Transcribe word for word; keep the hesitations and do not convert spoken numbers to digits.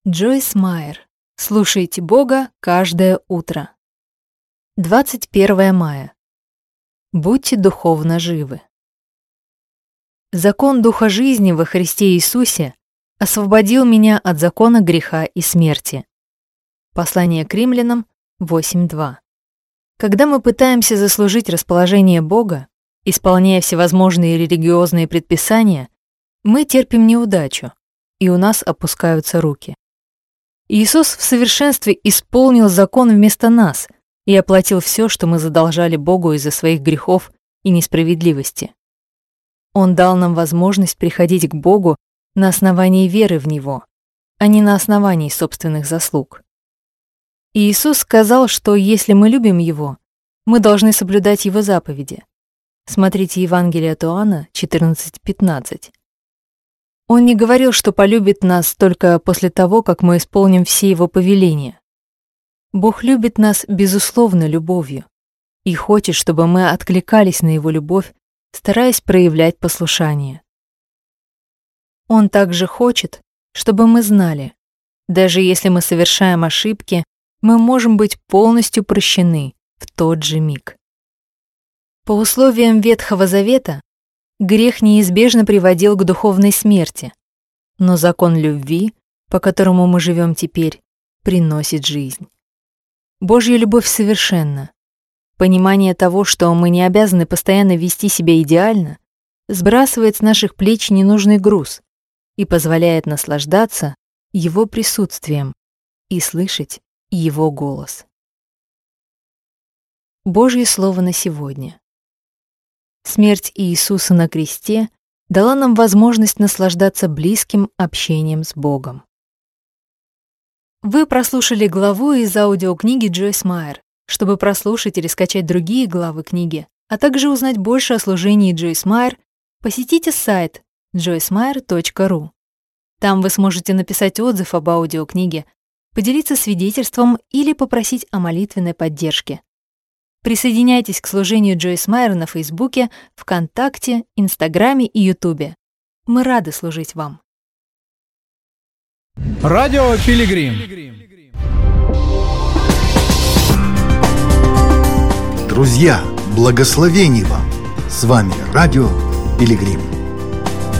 Джойс Майер. Слушайте Бога каждое утро. двадцать первое мая. Будьте духовно живы. Закон Духа жизни во Христе Иисусе освободил меня от закона греха и смерти. Послание к Римлянам восемь два. Когда мы пытаемся заслужить расположение Бога, исполняя всевозможные религиозные предписания, мы терпим неудачу, и у нас опускаются руки. Иисус в совершенстве исполнил закон вместо нас и оплатил все, что мы задолжали Богу из-за своих грехов и несправедливости. Он дал нам возможность приходить к Богу на основании веры в Него, а не на основании собственных заслуг. И Иисус сказал, что если мы любим Его, мы должны соблюдать Его заповеди. Смотрите Евангелие от Иоанна четырнадцать пятнадцать. Он не говорил, что полюбит нас только после того, как мы исполним все Его повеления. Бог любит нас безусловно любовью и хочет, чтобы мы откликались на Его любовь, стараясь проявлять послушание. Он также хочет, чтобы мы знали, даже если мы совершаем ошибки, мы можем быть полностью прощены в тот же миг. По условиям Ветхого Завета грех неизбежно приводил к духовной смерти, но закон любви, по которому мы живем теперь, приносит жизнь. Божья любовь совершенна. Понимание того, что мы не обязаны постоянно вести себя идеально, сбрасывает с наших плеч ненужный груз и позволяет наслаждаться Его присутствием и слышать Его голос. Божье слово на сегодня. Смерть Иисуса на кресте дала нам возможность наслаждаться близким общением с Богом. Вы прослушали главу из аудиокниги Джойс Майер. Чтобы прослушать или скачать другие главы книги, а также узнать больше о служении Джойс Майер, посетите сайт джойс майер точка ру. Там вы сможете написать отзыв об аудиокниге, поделиться свидетельством или попросить о молитвенной поддержке. Присоединяйтесь к служению Джойс Майер на Фейсбуке, ВКонтакте, Инстаграме и Ютубе. Мы рады служить вам. Радио Пилигрим. Друзья, благословений вам! С вами Радио Пилигрим.